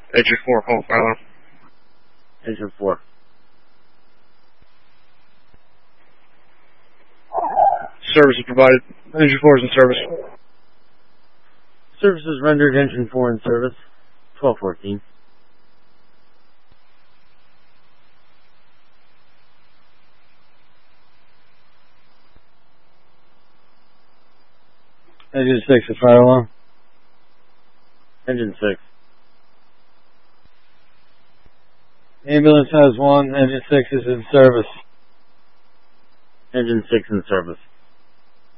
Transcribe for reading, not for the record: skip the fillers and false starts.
Engine 4, call fire. Engine 4. Service is provided. Engine 4 is in service. Services rendered. Engine 4 in service. 1214. Engine 6, a fire alarm. Engine 6. Ambulance has 1. Engine 6 is in service. Engine 6 in service.